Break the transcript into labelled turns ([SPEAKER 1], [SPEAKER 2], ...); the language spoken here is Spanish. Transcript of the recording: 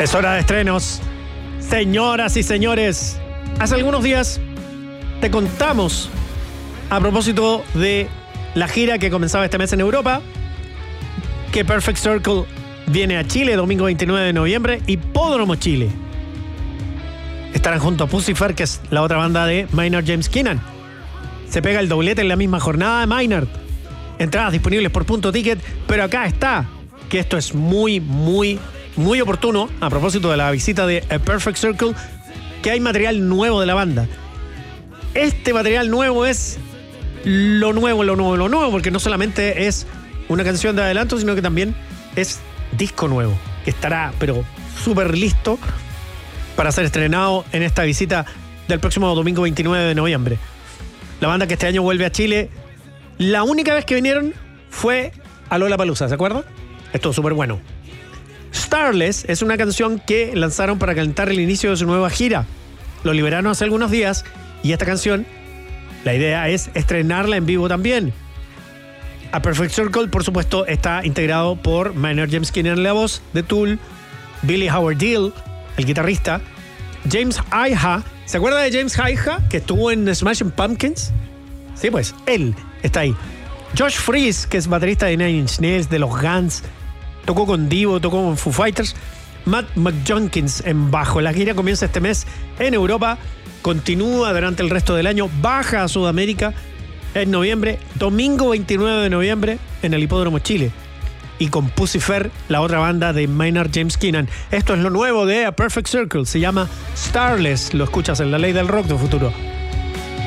[SPEAKER 1] Es hora de estrenos. Señoras y señores, hace algunos días te contamos a propósito de la gira que comenzaba este mes en Europa, que Perfect Circle viene a Chile domingo 29 de noviembre, Hipódromo Chile. Estarán junto a Puscifer, que es la otra banda de Maynard James Keenan. Se pega el doblete en la misma jornada de Maynard. Entradas disponibles por Punto Ticket, pero acá está, que esto es muy oportuno, a propósito de la visita de A Perfect Circle, que hay material nuevo de la banda. Este material nuevo es lo nuevo, porque no solamente es una canción de adelanto, sino que también es disco nuevo, que estará, pero súper listo para ser estrenado en esta visita del próximo domingo 29 de noviembre. La banda que este año vuelve a Chile, la única vez que vinieron fue a Lollapalooza, ¿se acuerdan? Esto es súper bueno. Starless es una canción que lanzaron para calentar el inicio de su nueva gira. Lo liberaron hace algunos días y esta canción, la idea es estrenarla en vivo también. A Perfect Circle, por supuesto, está integrado por Maynard James Keenan en la voz, de Tool, Billy Howard Deal, el guitarrista, James Iha. ¿Se acuerda de James Iha, que estuvo en Smashing Pumpkins? Sí, pues, él está ahí. Josh Freese, que es baterista de Nine Inch Nails, de los Guns, tocó con Divo, tocó con Foo Fighters. Matt McJunkins en bajo. La gira comienza este mes en Europa, continúa durante el resto del año, baja a Sudamérica en noviembre, domingo 29 de noviembre en el Hipódromo Chile. Y con Puscifer, la otra banda de Maynard James Keenan. Esto es lo nuevo de A Perfect Circle, se llama Starless. Lo escuchas en La Ley del Rock de Futuro.